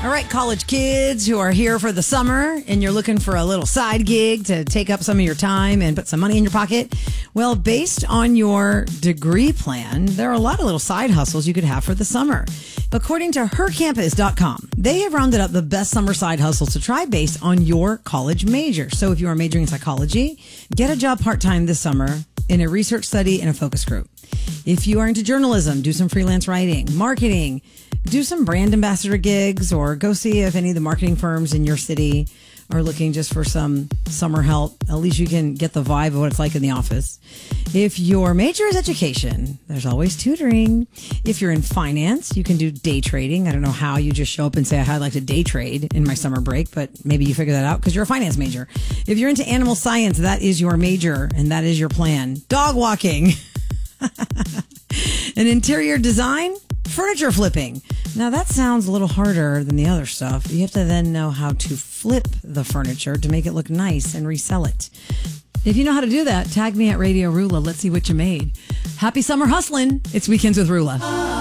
All right, college kids who are here for the summer and you're looking for a little side gig to take up some of your time and put some money in your pocket. Well, based on your degree plan, there are a lot of little side hustles you could have for the summer. According to hercampus.com, they have rounded up the best summer side hustles to try based on your college major. So if you are majoring in psychology, get a job part-time this summer in a research study in a focus group. If you are into journalism, do some freelance writing, marketing, do some brand ambassador gigs, or go see if any of the marketing firms in your city are looking just for some summer help. At least you can get the vibe of what it's like in the office. If your major is education, there's always tutoring. If you're in finance, you can do day trading. I don't know how you just show up and say, I'd like to day trade in my summer break, but maybe you figure that out because you're a finance major. If you're into animal science, that is your major and that is your plan. Dog walking. An interior design, furniture flipping. Now that sounds a little harder than the other stuff. You have to then know how to flip the furniture to make it look nice and resell it. If you know how to do that, tag me at Radio Rula. Let's see what you made. Happy summer hustling. It's Weekends with Rula.